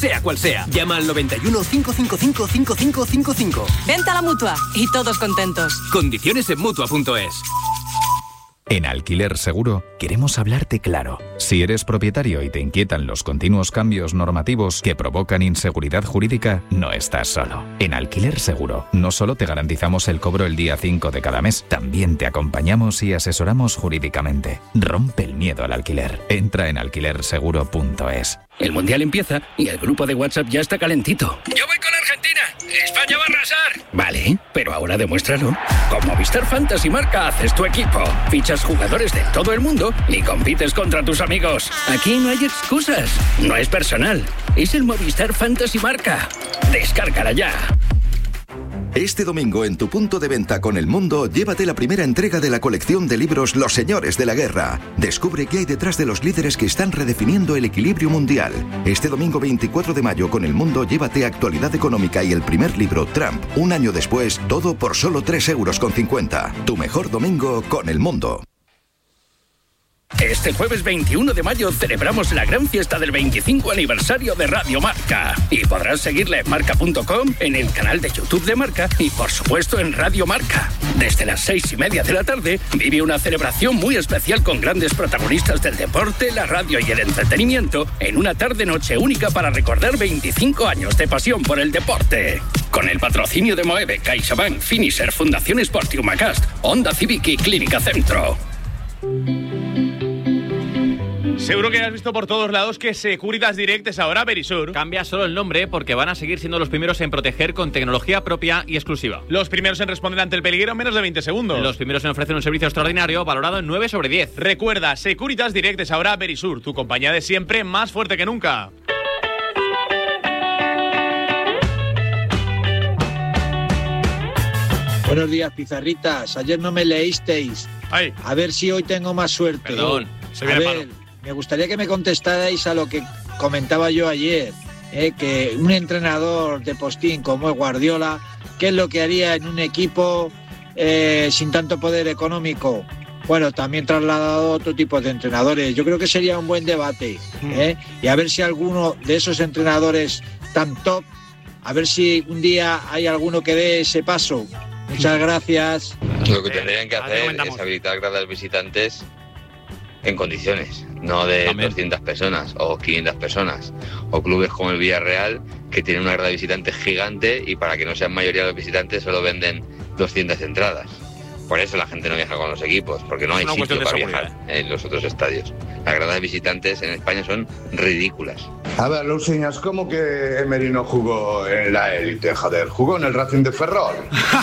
sea cual sea. Llama al 91 555 5555. Venta a la Mutua y todos contentos. Condiciones en Mutua.es. En Alquiler Seguro queremos hablarte claro. Si eres propietario y te inquietan los continuos cambios normativos que provocan inseguridad jurídica, no estás solo. En Alquiler Seguro no solo te garantizamos el cobro el día 5 de cada mes, también te acompañamos y asesoramos jurídicamente. Rompe el miedo al alquiler. Entra en alquilerseguro.es. El Mundial empieza y el grupo de WhatsApp ya está calentito. ¡Yo voy con Argentina! ¡España va a arrasar! Vale, pero ahora demuéstralo. Con Movistar Fantasy Marca haces tu equipo. Fichas jugadores de todo el mundo y compites contra tus amigos. Aquí no hay excusas. No es personal. Es el Movistar Fantasy Marca. Descárgala ya. Este domingo en tu punto de venta con El Mundo, llévate la primera entrega de la colección de libros Los Señores de la Guerra. Descubre qué hay detrás de los líderes que están redefiniendo el equilibrio mundial. Este domingo 24 de mayo con El Mundo, llévate Actualidad Económica y el primer libro, Trump. Un año después, todo por solo 3,50 €. Tu mejor domingo con El Mundo. Este jueves 21 de mayo celebramos la gran fiesta del 25 aniversario de Radio Marca. Y podrás seguirla en marca.com, en el canal de YouTube de Marca y, por supuesto, en Radio Marca. Desde las 6:30 de la tarde, vive una celebración muy especial con grandes protagonistas del deporte, la radio y el entretenimiento en una tarde-noche única para recordar 25 años de pasión por el deporte. Con el patrocinio de Moeve, CaixaBank, Finisher, Fundación Sportium Macast, Honda Civic y Clínica Centro. Seguro que has visto por todos lados que Securitas Direct es ahora Verisur. Cambia solo el nombre porque van a seguir siendo los primeros en proteger con tecnología propia y exclusiva. Los primeros en responder ante el peligro en menos de 20 segundos. Los primeros en ofrecer un servicio extraordinario valorado en 9 sobre 10. Recuerda, Securitas Direct es ahora Verisur, tu compañía de siempre más fuerte que nunca. Buenos días, pizarritas. Ayer no me leísteis. Ay. A ver si hoy tengo más suerte. Perdón, se viene palo. Me gustaría que me contestarais a lo que comentaba yo ayer, que un entrenador de postín como es Guardiola, ¿qué es lo que haría en un equipo sin tanto poder económico? Bueno, también trasladado a otro tipo de entrenadores. Yo creo que sería un buen debate, y a ver si alguno de esos entrenadores tan top, a ver si un día hay alguno que dé ese paso. Muchas gracias. Lo que tendrían que hacer es habilitar gradas visitantes en condiciones, no de también 200 personas o 500 personas, o clubes como el Villarreal que tienen una grada de visitantes gigante y para que no sean mayoría los visitantes solo venden 200 entradas. Por eso la gente no viaja con los equipos, porque no hay sitio para viajar en los otros estadios. Las gradas de visitantes en España son ridículas. A ver, Luciñas, ¿cómo que Emery no jugó en la élite, joder? Jugó en el Racing de Ferrol.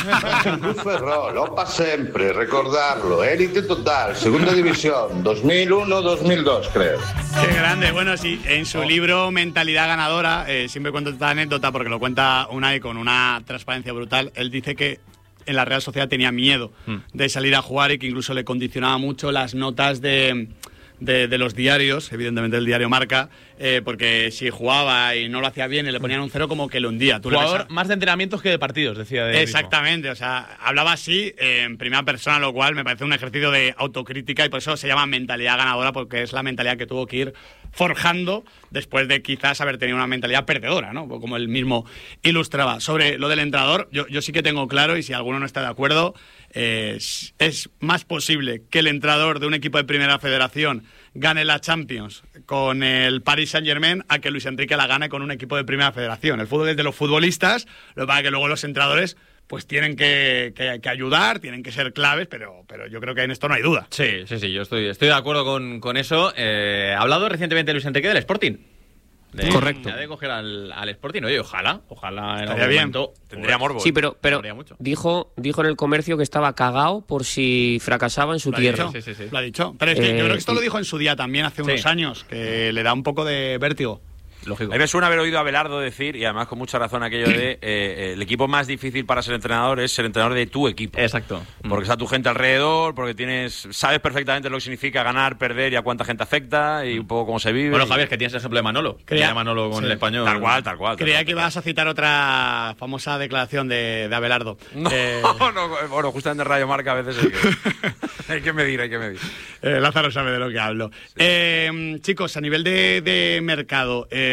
Ferrol, opa siempre, recordarlo. Élite total, segunda división, 2001-2002, creo. Qué grande. Bueno, sí, en su libro Mentalidad Ganadora, siempre cuento esta anécdota porque lo cuenta Unai con una transparencia brutal. Él dice que en la Real Sociedad tenía miedo de salir a jugar y que incluso le condicionaba mucho las notas de los diarios, evidentemente el diario Marca, porque si jugaba y no lo hacía bien y le ponían un 0, como que lo hundía. Jugador más de entrenamientos que de partidos, decía. Exactamente, o sea, hablaba así en primera persona, lo cual me parece un ejercicio de autocrítica y por eso se llama mentalidad ganadora, porque es la mentalidad que tuvo que ir forjando después de quizás haber tenido una mentalidad perdedora, ¿no? Como él mismo ilustraba. Sobre lo del entrenador, yo sí que tengo claro, y si alguno no está de acuerdo, es más posible que el entrenador de un equipo de primera federación gane la Champions con el Paris Saint-Germain a que Luis Enrique la gane con un equipo de primera federación. El fútbol es de los futbolistas, lo que pasa es que luego los entrenadores pues tienen que ayudar, tienen que ser claves, pero yo creo que en esto no hay duda. Sí, yo estoy de acuerdo con eso. Ha hablado recientemente Luis Enrique del Sporting. Correcto. De coger al Sporting. Oye, ojalá en algún momento tendría morbo. Sí, pero dijo en el Comercio que estaba cagao por si fracasaba en su tierra. Sí. Lo ha dicho. Pero es que yo creo que esto lo dijo en su día también, hace unos años, que le da un poco de vértigo. Lógico. A mí me suena haber oído a Abelardo decir, y además con mucha razón, aquello de el equipo más difícil para ser entrenador es ser entrenador de tu equipo. Exacto. Porque está tu gente alrededor, porque sabes perfectamente lo que significa ganar, perder y a cuánta gente afecta y un poco cómo se vive. Bueno, Javier, que tienes el ejemplo de Manolo. Que llama Manolo con el español. Tal cual. Creía que ibas a citar otra famosa declaración de Abelardo. No, bueno, justamente en Radio Marca a veces hay que medir. Lázaro sabe de lo que hablo. Chicos, a nivel de mercado...